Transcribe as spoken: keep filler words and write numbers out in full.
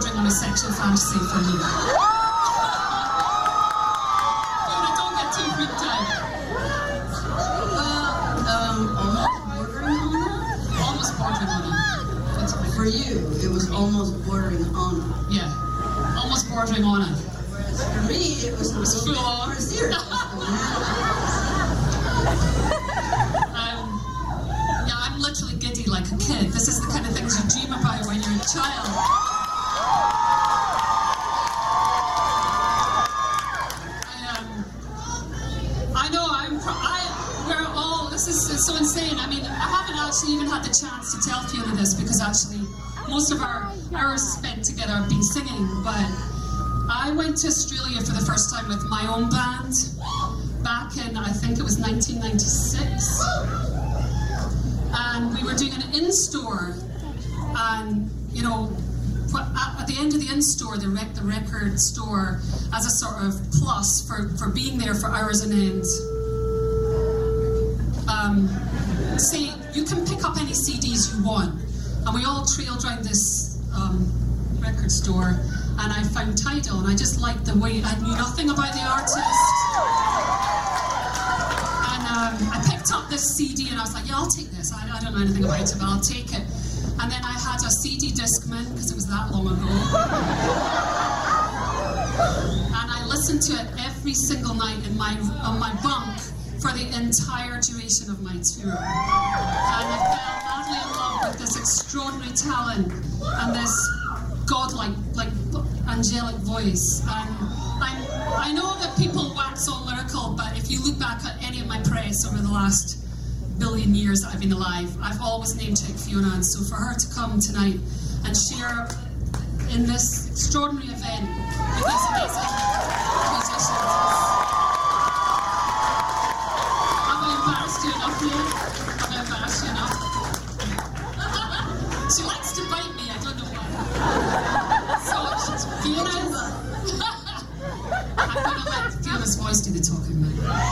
bordering on a sexual fantasy for me. Fiona, don't get too freaked out. Uh, um, almost bordering on that? Almost bordering on it. For you, it was almost bordering on it. Yeah, almost bordering on it. For me, it was a little bit more serious. um, yeah, I'm literally giddy like a kid. This is the kind of things you dream about when you're a child. I, um, I know, I'm, I, we're all, this is so insane. I mean, I haven't actually even had the chance to tell Fiona this because actually most of our hours spent together have been singing, but I went to Australia for the first time with my own band back in, I think it was nineteen ninety-six. And we were doing an in-store, and, you know, at the end of the in-store, the, rec the record store, as a sort of plus for, for being there for hours on end, um, say, you can pick up any C Ds you want. And we all trailed around this um, record store, and I found Tidal, and I just liked the way, I knew nothing about the artist. And um, I picked up this C D, and I was like, yeah, I'll take this. I, I don't know anything about it, but I'll take it. And then I had a C D Discman, because it was that long ago. And I listened to it every single night in my, on my bunk for the entire duration of my tour. And I fell madly in love with this extraordinary talent and this godlike, like, angelic voice. And I'm, I know that people wax on lyrical, but if you look back at any of my press over the last billion years that I've been alive, I've always name-checked Fiona, and so for her to come tonight and share in this extraordinary event with these amazing musicians. Have I embarrassed you enough yet? Have I embarrassed you enough? She likes to bite me, I don't know why. So, Fiona, I'm going to let Fiona's voice do the talking now.